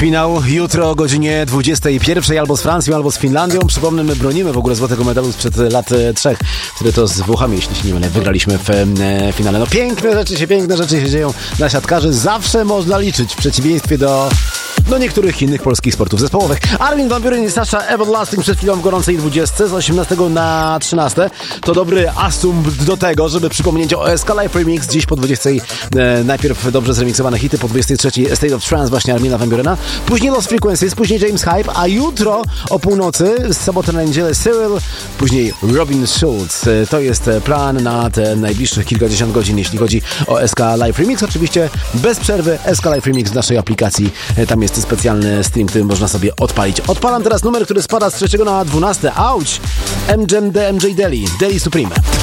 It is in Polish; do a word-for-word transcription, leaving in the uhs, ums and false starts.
Finał jutro o godzinie dwudziestej pierwszej albo z Francją, albo z Finlandią. Przypomnę, my bronimy w ogóle złotego medalu sprzed lat e, trzech, wtedy to z Włochami, jeśli się nie mylę, wygraliśmy w e, finale. No piękne rzeczy się, piękne rzeczy się dzieją na siatkarzy. Zawsze można liczyć w przeciwieństwie do do niektórych innych polskich sportów zespołowych. Armin van Buuren i Sasha Everlasting przed chwilą w gorącej dwudziestce z osiemnastego na trzynaste. To dobry asumpt do tego, żeby przypomnieć o S K Live Remix. Dziś po dwudziestej e, najpierw dobrze zremiksowane hity, po dwudziestej trzeciej State of Trance właśnie Armina van Buurena. Później Lost Frequencies, później James Hype, a jutro o północy z soboty na niedzielę Cyril, później Robin Schulz. E, to jest plan na te najbliższych kilkadziesiąt godzin, jeśli chodzi o S K Live Remix. Oczywiście bez przerwy S K Live Remix w naszej aplikacji. E, tam jest specjalny stream, który można sobie odpalić. Odpalam teraz numer, który spada z trzeciego na dwunaste. Auć! M J M D M J Deli. Deli Supreme.